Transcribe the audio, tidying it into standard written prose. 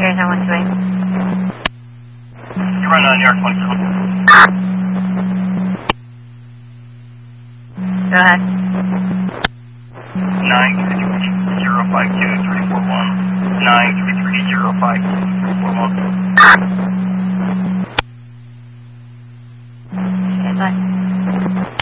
Here's 913. You run on yard 27. Go ahead. 933-052-341. 933-052-341.